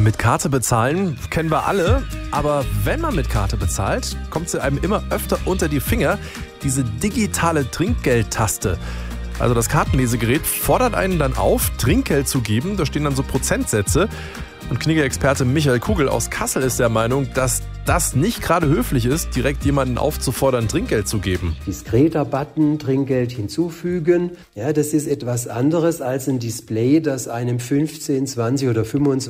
Mit Karte bezahlen kennen wir alle, aber wenn man mit Karte bezahlt, kommt sie einem immer öfter unter die Finger, diese digitale Trinkgeldtaste. Also das Kartenlesegerät fordert einen dann auf, Trinkgeld zu geben, da stehen dann so Prozentsätze. Und Knigge-Experte Michael Kugel aus Kassel ist der Meinung, dass das nicht gerade höflich ist, direkt jemanden aufzufordern, Trinkgeld zu geben. Diskreter Button, Trinkgeld hinzufügen, ja, das ist etwas anderes als ein Display, das einem 15, 20 oder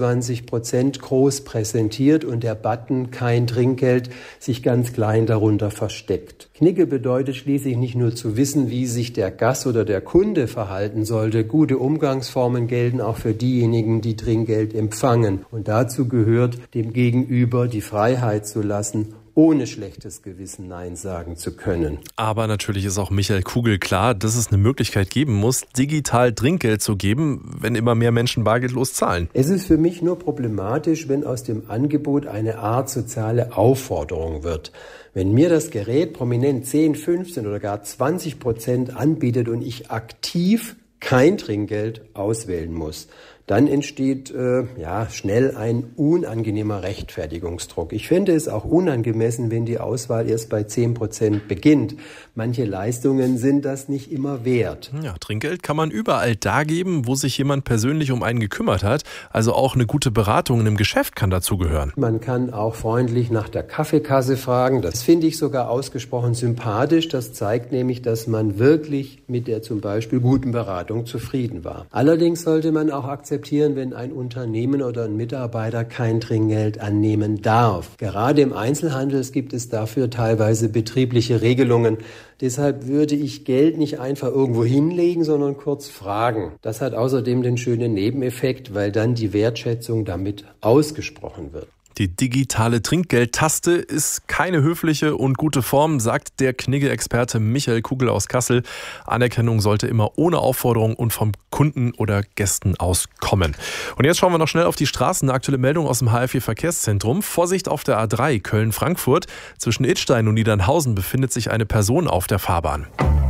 25% groß präsentiert und der Button kein Trinkgeld sich ganz klein darunter versteckt. Knigge bedeutet schließlich nicht nur zu wissen, wie sich der Gast oder der Kunde verhalten sollte. Gute Umgangsformen gelten auch für diejenigen, die Trinkgeld empfangen. Und dazu gehört dem Gegenüber die Freiheit zu lassen, ohne schlechtes Gewissen Nein sagen zu können. Aber natürlich ist auch Michael Kugel klar, dass es eine Möglichkeit geben muss, digital Trinkgeld zu geben, wenn immer mehr Menschen bargeldlos zahlen. Es ist für mich nur problematisch, wenn aus dem Angebot eine Art soziale Aufforderung wird. Wenn mir das Gerät prominent 10, 15 oder gar 20% anbietet und ich aktiv kein Trinkgeld auswählen muss, dann entsteht schnell ein unangenehmer Rechtfertigungsdruck. Ich fände es auch unangemessen, wenn die Auswahl erst bei 10% beginnt. Manche Leistungen sind das nicht immer wert. Ja, Trinkgeld kann man überall da geben, wo sich jemand persönlich um einen gekümmert hat. Also auch eine gute Beratung in einem Geschäft kann dazugehören. Man kann auch freundlich nach der Kaffeekasse fragen. Das finde ich sogar ausgesprochen sympathisch. Das zeigt nämlich, dass man wirklich mit der zum Beispiel guten Beratung zufrieden war. Allerdings sollte man auch akzeptieren, wenn ein Unternehmen oder ein Mitarbeiter kein Trinkgeld annehmen darf. Gerade im Einzelhandel gibt es dafür teilweise betriebliche Regelungen. Deshalb würde ich Geld nicht einfach irgendwo hinlegen, sondern kurz fragen. Das hat außerdem den schönen Nebeneffekt, weil dann die Wertschätzung damit ausgesprochen wird. Die digitale Trinkgeldtaste ist keine höfliche und gute Form, sagt der Knigge-Experte Michael Kugel aus Kassel. Anerkennung sollte immer ohne Aufforderung und vom Kunden oder Gästen aus kommen. Und jetzt schauen wir noch schnell auf die Straßen. Eine aktuelle Meldung aus dem HFI Verkehrszentrum. Vorsicht auf der A3 Köln-Frankfurt. Zwischen Idstein und Niedernhausen befindet sich eine Person auf der Fahrbahn.